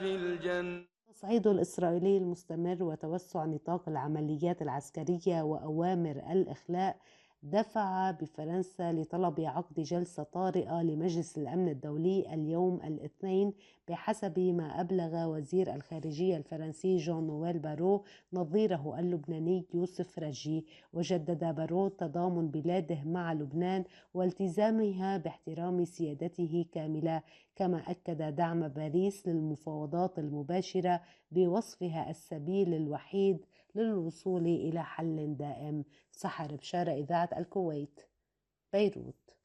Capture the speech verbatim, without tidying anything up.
أصحاب الجنة. التصعيد الإسرائيلي المستمر وتوسع نطاق العمليات العسكرية وأوامر الإخلاء دفع بفرنسا لطلب عقد جلسة طارئة لمجلس الأمن الدولي اليوم الاثنين، بحسب ما أبلغ وزير الخارجية الفرنسي جون نويل بارو نظيره اللبناني يوسف رجي. وجدد بارو تضامن بلاده مع لبنان والتزامها باحترام سيادته كاملة، كما أكد دعم باريس للمفاوضات المباشرة بوصفها السبيل الوحيد للوصول إلى حل دائم. سحر بشارة، إذاعة الكويت، بيروت.